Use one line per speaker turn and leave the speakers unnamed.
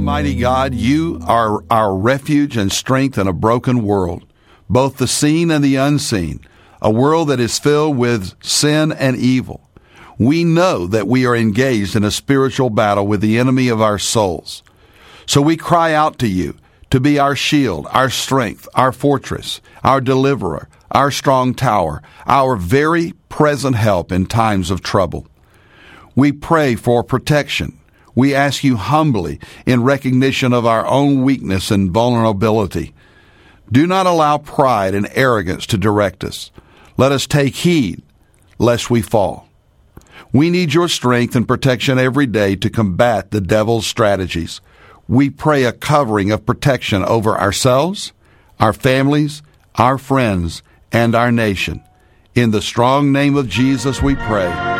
Almighty God, you are our refuge and strength in a broken world, both the seen and the unseen, a world that is filled with sin and evil. We know that we are engaged in a spiritual battle with the enemy of our souls. So we cry out to you to be our shield, our strength, our fortress, our deliverer, our strong tower, our very present help in times of trouble. We pray for protection. We ask you humbly in recognition of our own weakness and vulnerability. Do not allow pride and arrogance to direct us. Let us take heed lest we fall. We need your strength and protection every day to combat the devil's strategies. We pray a covering of protection over ourselves, our families, our friends, and our nation. In the strong name of Jesus we pray.